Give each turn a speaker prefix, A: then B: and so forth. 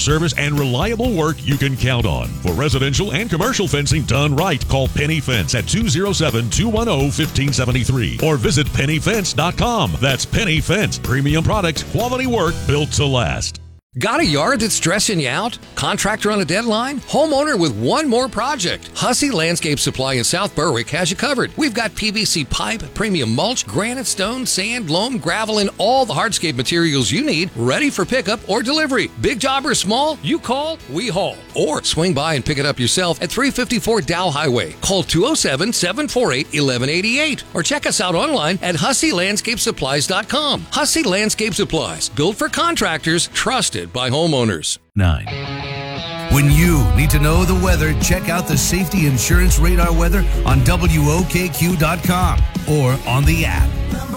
A: service and reliable work you can count on. For residential and commercial fencing done right, call Penny Fence at 207-210-1573 or visit pennyfence.com. That's Penny Fence. Premium product, quality work built to last.
B: Got a yard that's stressing you out? Contractor on a deadline? Homeowner with one more project? Hussey Landscape Supply in South Berwick has you covered. We've got PVC pipe, premium mulch, granite, stone, sand, loam, gravel, and all the hardscape materials you need ready for pickup or delivery. Big job or small, you call, we haul. Or swing by and pick it up yourself at 354 Dow Highway. Call 207-748-1188 or check us out online at HusseyLandscapeSupplies.com. Hussey Landscape Supplies, built for contractors, trusted by homeowners.
C: 9. When you need to know the weather, check out the Safety Insurance Radar weather on WOKQ.com or on the app.